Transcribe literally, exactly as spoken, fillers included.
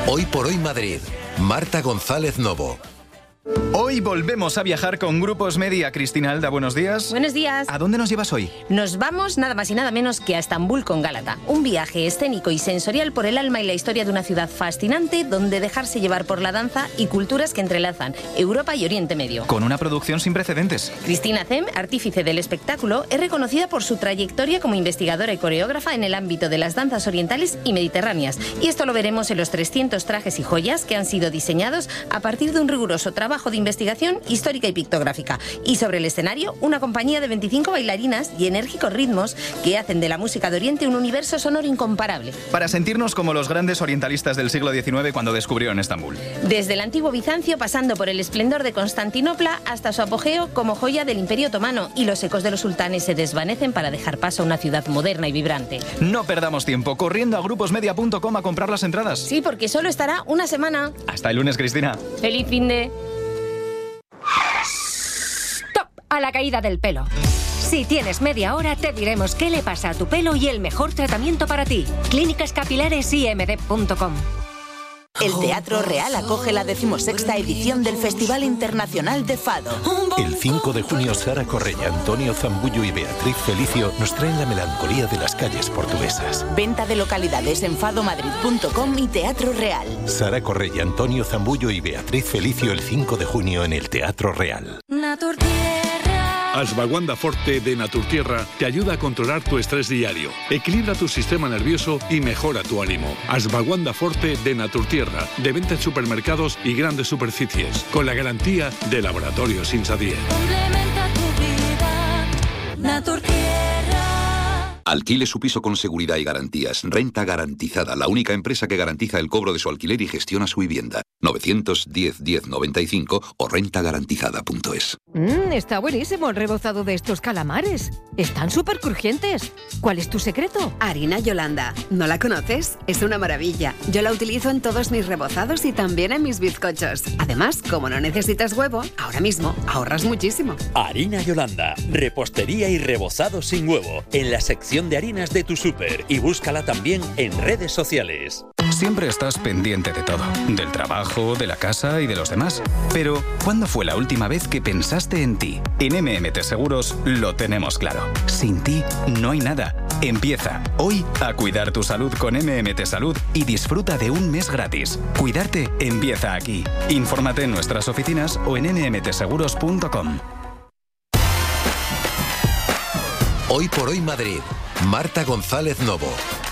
Hoy por hoy Madrid. Marta González Novo. Hoy volvemos a viajar con Grupos Media. Cristina Alda, buenos días. Buenos días. ¿A dónde nos llevas hoy? Nos vamos nada más y nada menos que a Estambul con Gálata. Un viaje escénico y sensorial por el alma y la historia de una ciudad fascinante donde dejarse llevar por la danza y culturas que entrelazan Europa y Oriente Medio. Con una producción sin precedentes. Cristina Zem, artífice del espectáculo, es reconocida por su trayectoria como investigadora y coreógrafa en el ámbito de las danzas orientales y mediterráneas. Y esto lo veremos en los trescientos trajes y joyas que han sido diseñados a partir de un riguroso trabajo de investigación histórica y pictográfica. Y sobre el escenario, una compañía de veinticinco bailarinas y enérgicos ritmos que hacen de la música de Oriente un universo sonoro incomparable. Para sentirnos como los grandes orientalistas del siglo diecinueve cuando descubrieron Estambul. Desde el antiguo Bizancio, pasando por el esplendor de Constantinopla hasta su apogeo como joya del Imperio Otomano, y los ecos de los sultanes se desvanecen para dejar paso a una ciudad moderna y vibrante. No perdamos tiempo, corriendo a gruposmedia punto com a comprar las entradas. Sí, porque solo estará una semana. Hasta el lunes, Cristina. ¡Feliz fin de... ¡Stop! A la caída del pelo. Si tienes media hora, te diremos qué le pasa a tu pelo y el mejor tratamiento para ti. Clínicas Capilares I M D punto com. El Teatro Real acoge la decimosexta edición del Festival Internacional de Fado. El cinco de junio, Sara Correia, Antonio Zambullo y Beatriz Felicio nos traen la melancolía de las calles portuguesas. Venta de localidades en fado madrid punto com y Teatro Real. Sara Correia, Antonio Zambullo y Beatriz Felicio el cinco de junio en el Teatro Real. Ashwagandha Forte de Naturtierra te ayuda a controlar tu estrés diario, equilibra tu sistema nervioso y mejora tu ánimo. Ashwagandha Forte de Naturtierra, de venta en supermercados y grandes superficies, con la garantía de Laboratorios Insadier. Complementa tu vida, Naturtierra. Alquile su piso con seguridad y garantías. Renta Garantizada, la única empresa que garantiza el cobro de su alquiler y gestiona su vivienda. novecientos diez diez noventa y cinco o renta garantizada punto es. Mmm, está buenísimo el rebozado de estos calamares. Están súper crujientes. ¿Cuál es tu secreto? Harina Yolanda. ¿No la conoces? Es una maravilla. Yo la utilizo en todos mis rebozados y también en mis bizcochos. Además, como no necesitas huevo, ahora mismo ahorras muchísimo. Harina Yolanda. Repostería y rebozado sin huevo. En la sección de harinas de tu súper. Y búscala también en redes sociales. Siempre estás pendiente de todo. Del trabajo, de la casa y de los demás. Pero, ¿cuándo fue la última vez que pensaste en ti? En M M T Seguros lo tenemos claro. Sin ti no hay nada. Empieza hoy a cuidar tu salud con M M T Salud y disfruta de un mes gratis. Cuidarte empieza aquí. Infórmate en nuestras oficinas o en ene eme te seguros punto com. Hoy por hoy Madrid. Marta González Novo.